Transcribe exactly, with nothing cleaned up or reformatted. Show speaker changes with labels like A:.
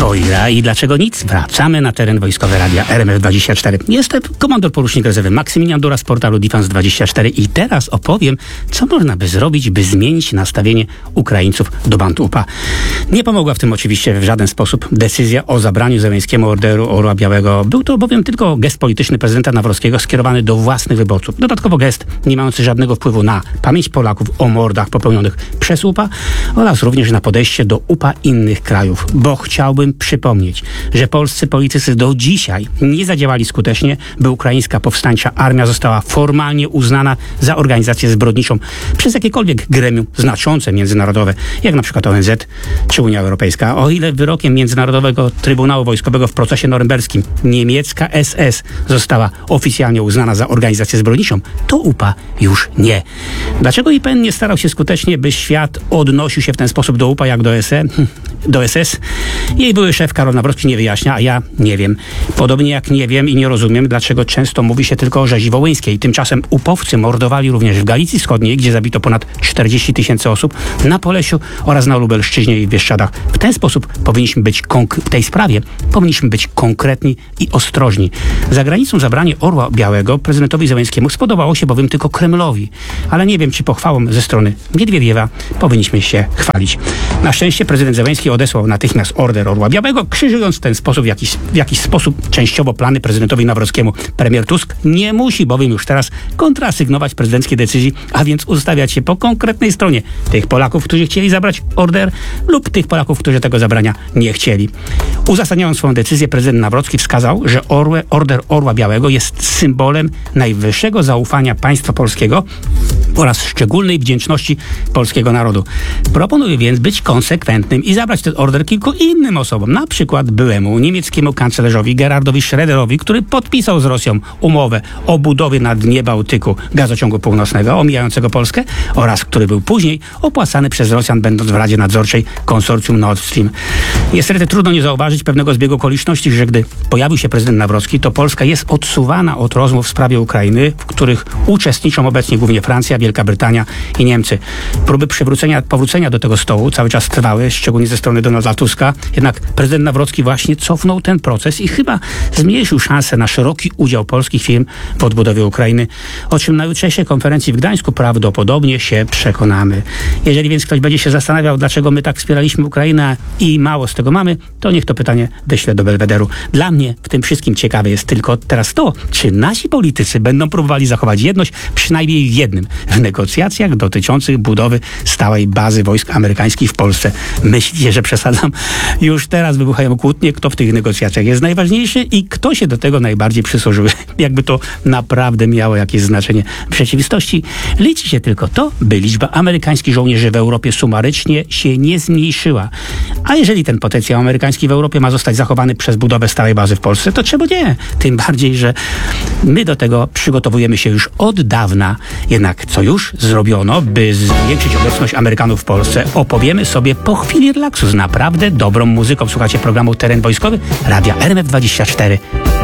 A: Wojra i dlaczego nic? Wracamy na teren wojskowy Radia R M F dwadzieścia cztery. Jestem komandor porucznik rezerwy Maksymilian Dura z portalu Defense dwadzieścia cztery i teraz opowiem, co można by zrobić, by zmienić nastawienie Ukraińców do bandu U P A. Nie pomogła w tym oczywiście w żaden sposób decyzja o zabraniu Zełenskiemu Orderu Orła Białego. Był to bowiem tylko gest polityczny prezydenta Nawrockiego skierowany do własnych wyborców. Dodatkowo gest nie mający żadnego wpływu na pamięć Polaków o mordach popełnionych przez U P A oraz również na podejście do U P A innych krajów. Bo chciałbym przypomnieć, że polscy politycy do dzisiaj nie zadziałali skutecznie, by ukraińska powstańcza armia została formalnie uznana za organizację zbrodniczą przez jakiekolwiek gremium znaczące międzynarodowe, jak na przykład O N Z czy Unia Europejska. O ile wyrokiem Międzynarodowego Trybunału Wojskowego w procesie norymberskim niemiecka S S została oficjalnie uznana za organizację zbrodniczą, to U P A już nie. Dlaczego I P N nie starał się skutecznie, by świat odnosił się w ten sposób do U P A jak do S E? Do S S? Jej były szef Karol Nawrocki nie wyjaśnia, a ja nie wiem. Podobnie jak nie wiem i nie rozumiem, dlaczego często mówi się tylko o rzezi wołyńskiej. Tymczasem upowcy mordowali również w Galicji Wschodniej, gdzie zabito ponad czterdzieści tysięcy osób, na Polesiu oraz na Lubelszczyźnie i w Bieszczadach. W ten sposób powinniśmy być konk- w tej sprawie powinniśmy być konkretni i ostrożni. Za granicą zabranie Orła Białego prezydentowi Zełenskiemu spodobało się bowiem tylko Kremlowi. Ale nie wiem, czy pochwałą ze strony Miedwiediewa powinniśmy się chwalić. Na szczęście prezydent Zełenski odesłał natychmiast order Orła Białego, krzyżując w ten sposób w jakiś, w jakiś sposób częściowo plany prezydentowi Nawrockiemu. Premier Tusk nie musi bowiem już teraz kontrasygnować prezydenckiej decyzji, a więc ustawiać się po konkretnej stronie tych Polaków, którzy chcieli zabrać order lub tych Polaków, którzy tego zabrania nie chcieli. Uzasadniając swoją decyzję, prezydent Nawrocki wskazał, że Orłe, order Orła Białego jest symbolem najwyższego zaufania państwa polskiego oraz szczególnej wdzięczności polskiego narodu. Proponuję więc być konsekwentnym i zabrać ten order kilku innym osobom, na przykład byłemu niemieckiemu kanclerzowi Gerhardowi Schröderowi, który podpisał z Rosją umowę o budowie na dnie Bałtyku gazociągu północnego omijającego Polskę oraz który był później opłacany przez Rosjan, będąc w Radzie Nadzorczej konsorcjum Nord Stream. Niestety trudno nie zauważyć pewnego zbiegu okoliczności, że gdy pojawił się prezydent Nawrocki, to Polska jest odsuwana od rozmów w sprawie Ukrainy, w których uczestniczą obecnie głównie Francja, Wielka Brytania i Niemcy. Próby przywrócenia, powrócenia do tego stołu cały czas trwały, szczególnie ze strony Donalda Tuska. Jednak prezydent Nawrocki właśnie cofnął ten proces i chyba zmniejszył szansę na szeroki udział polskich firm w odbudowie Ukrainy, o czym na jutrzejszej konferencji w Gdańsku prawdopodobnie się przekonamy. Jeżeli więc ktoś będzie się zastanawiał, dlaczego my tak wspieraliśmy Ukrainę i mało z tego mamy, to niech to pytanie wyśle do Belwederu. Dla mnie w tym wszystkim ciekawe jest tylko teraz to, czy nasi politycy będą próbowali zachować jedność przynajmniej w jednym, w negocjacjach dotyczących budowy stałej bazy wojsk amerykańskich w Polsce. Myślicie, że przesadzam? Już teraz wybuchają kłótnie, kto w tych negocjacjach jest najważniejszy i kto się do tego najbardziej przysłużył. Jakby to naprawdę miało jakieś znaczenie. W rzeczywistości liczy się tylko to, by liczba amerykańskich żołnierzy w Europie sumarycznie się nie zmniejszyła. A jeżeli ten potencjał amerykański w Europie ma zostać zachowany przez budowę stałej bazy w Polsce, to czemu nie? Tym bardziej, że my do tego przygotowujemy się już od dawna. Jednak co już zrobiono, by zwiększyć obecność Amerykanów w Polsce, opowiemy sobie po chwili relaksu z naprawdę dobrą muzyką. Słuchacie programu Teren Wojskowy Radia R M F dwadzieścia cztery.